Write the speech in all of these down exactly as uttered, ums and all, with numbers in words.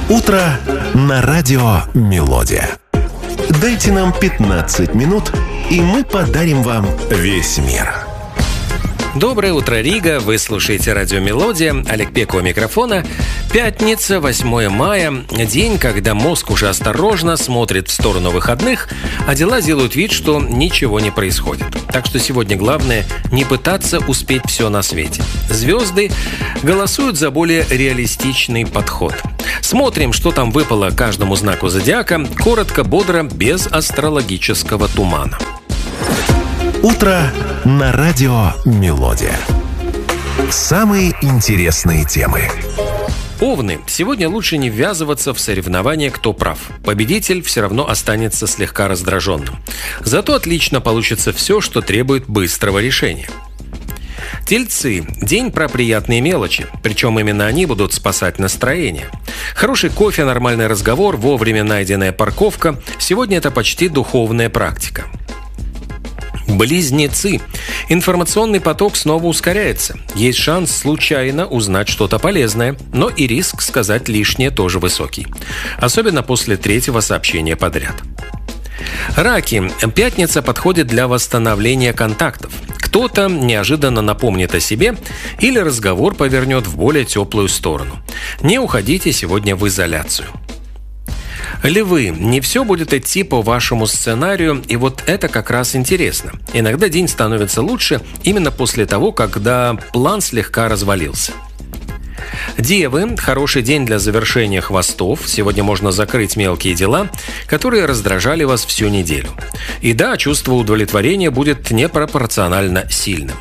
Утро на радио «Мелодия». Дайте нам пятнадцать минут, и мы подарим вам весь мир. Доброе утро, Рига! Вы слушаете радио «Мелодия». Олег Пек у микрофона. Пятница, восьмое мая. День, когда мозг уже осторожно смотрит в сторону выходных, а дела делают вид, что ничего не происходит. Так что сегодня главное не пытаться успеть все на свете. Звезды голосуют за более реалистичный подход. Смотрим, что там выпало каждому знаку зодиака. Коротко, бодро, без астрологического тумана. Утро на радио «Мелодия». Самые интересные темы. Овны. Сегодня лучше не ввязываться в соревнования, кто прав. Победитель все равно останется слегка раздраженным. Зато отлично получится все, что требует быстрого решения. Тельцы. День про приятные мелочи. Причем именно они будут спасать настроение. Хороший кофе, нормальный разговор, вовремя найденная парковка. Сегодня это почти духовная практика. Близнецы. Информационный поток снова ускоряется. Есть шанс случайно узнать что-то полезное, но и риск сказать лишнее тоже высокий. Особенно после третьего сообщения подряд. Раки. Пятница подходит для восстановления контактов. Кто-то неожиданно напомнит о себе или разговор повернет в более теплую сторону. Не уходите сегодня в изоляцию. Львы. Не все будет идти по вашему сценарию, и вот это как раз интересно. Иногда день становится лучше именно после того, когда план слегка развалился. Девы. Хороший день для завершения хвостов. Сегодня можно закрыть мелкие дела, которые раздражали вас всю неделю. И да, чувство удовлетворения будет непропорционально сильным.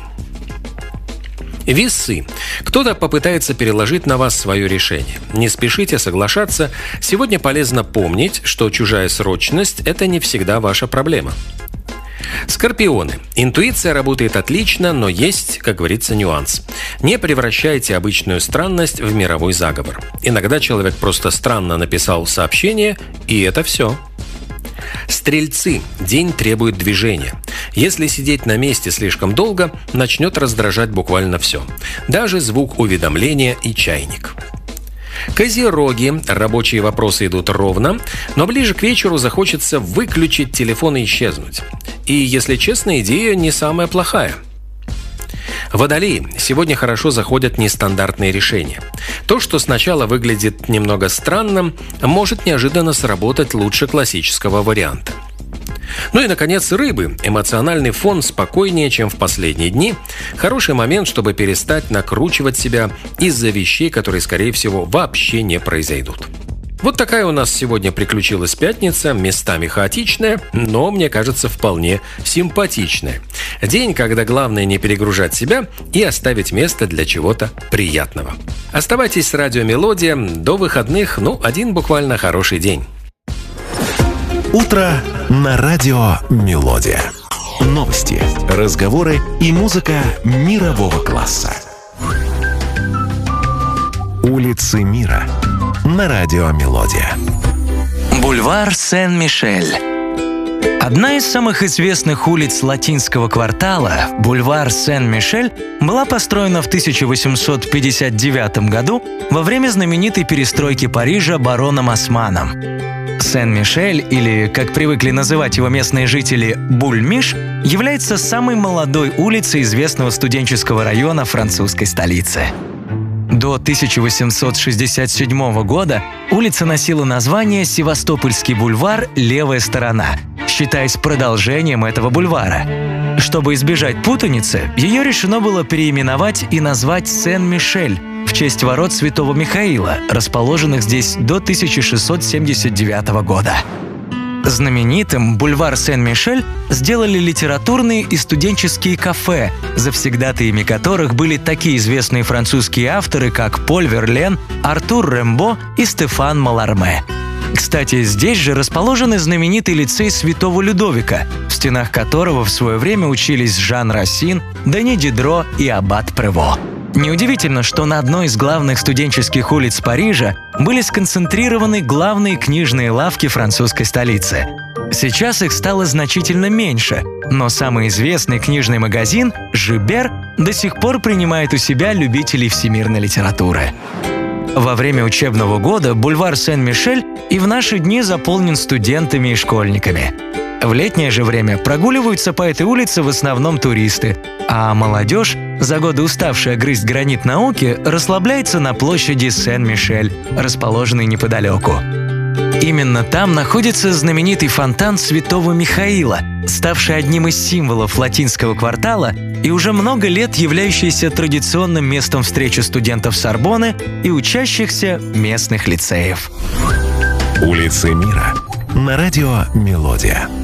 Весы. Кто-то попытается переложить на вас свое решение. Не спешите соглашаться. Сегодня полезно помнить, что чужая срочность – это не всегда ваша проблема. Скорпионы. Интуиция работает отлично, но есть, как говорится, нюанс. Не превращайте обычную странность в мировой заговор. Иногда человек просто странно написал сообщение, и это все. Стрельцы. День требует движения. Если сидеть на месте слишком долго, начнет раздражать буквально все. Даже звук уведомления и чайник. Козероги. Рабочие вопросы идут ровно, но ближе к вечеру захочется выключить телефон и исчезнуть. И, если честно, идея не самая плохая. Водолеи. Сегодня хорошо заходят нестандартные решения. То, что сначала выглядит немного странным, может неожиданно сработать лучше классического варианта. Ну и, наконец, рыбы. Эмоциональный фон спокойнее, чем в последние дни. Хороший момент, чтобы перестать накручивать себя из-за вещей, которые, скорее всего, вообще не произойдут. Вот такая у нас сегодня приключилась пятница, местами хаотичная, но, мне кажется, вполне симпатичная. День, когда главное не перегружать себя и оставить место для чего-то приятного. Оставайтесь с радио «Мелодия». До выходных, ну, один буквально хороший день. Утро на радио «Мелодия». Новости, разговоры и музыка мирового класса. Улицы мира на радио «Мелодия». Бульвар Сен-Мишель. Одна из самых известных улиц латинского квартала, бульвар Сен-Мишель, была построена в тысяча восемьсот пятьдесят девятом году во время знаменитой перестройки Парижа бароном Османом. Сен-Мишель, или, как привыкли называть его местные жители, Буль-Миш, является самой молодой улицей известного студенческого района французской столицы. До тысяча восемьсот шестьдесят седьмого года улица носила название Севастопольский бульвар «Левая сторона», считаясь продолжением этого бульвара. Чтобы избежать путаницы, ее решено было переименовать и назвать Сен-Мишель в честь ворот Святого Михаила, расположенных здесь до тысяча шестьсот семьдесят девятого года. Знаменитым бульвар Сен-Мишель сделали литературные и студенческие кафе, завсегдатаями которых были такие известные французские авторы, как Поль Верлен, Артур Рембо и Стефан Маларме. Кстати, здесь же расположен знаменитый лицей Святого Людовика, в стенах которого в свое время учились Жан Рассин, Дени Дидро и аббат Прево. Неудивительно, что на одной из главных студенческих улиц Парижа были сконцентрированы главные книжные лавки французской столицы. Сейчас их стало значительно меньше, но самый известный книжный магазин «Жибер» до сих пор принимает у себя любителей всемирной литературы. Во время учебного года бульвар Сен-Мишель и в наши дни заполнен студентами и школьниками. В летнее же время прогуливаются по этой улице в основном туристы, а молодежь, за годы уставшая грызть гранит науки, расслабляется на площади Сен-Мишель, расположенной неподалеку. Именно там находится знаменитый фонтан Святого Михаила, ставший одним из символов латинского квартала и уже много лет являющийся традиционным местом встречи студентов Сорбонны и учащихся местных лицеев. Улицы мира на радио «Мелодия».